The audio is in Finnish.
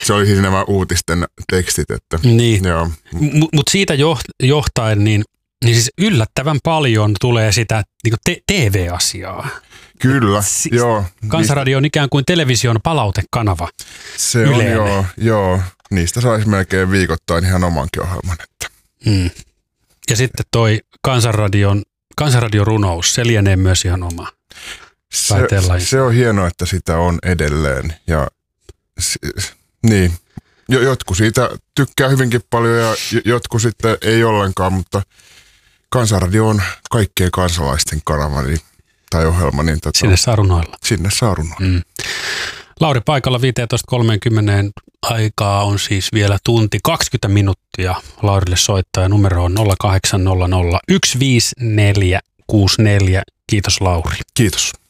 Se oli siis nämä uutisten tekstit. Että, niin, mutta siitä johtaen, niin siis yllättävän paljon tulee sitä niin TV-asiaa. Kyllä, joo. Kansanradio on ikään kuin television palautekanava. Se on, joo. Niistä saisi melkein viikoittain ihan omankin ohjelman. Että. Ja sitten toi Kansanradiorunous, se lienee myös ihan oma. Se on hienoa, että sitä on edelleen. Ja niin, jotkut siitä tykkää hyvinkin paljon ja jotkut sitten ei ollenkaan, mutta Kansanradio on kaikkien kansalaisten kanava tai ohjelma. Niin sinne saa runoilla. Sinne saa runoilla. Lauri paikalla 15.30 aikaa on siis vielä tunti 20 minuuttia Laurille soittaa ja numero on 0800 15464. Kiitos Lauri. Kiitos.